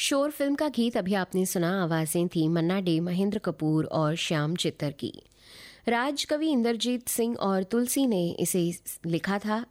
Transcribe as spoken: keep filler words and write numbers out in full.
शोर फिल्म का गीत अभी आपने सुना। आवाज़ें थी मन्ना डे, महेंद्र कपूर और श्याम चित्तर की। राज कवि इंद्रजीत सिंह और तुलसी ने इसे लिखा था।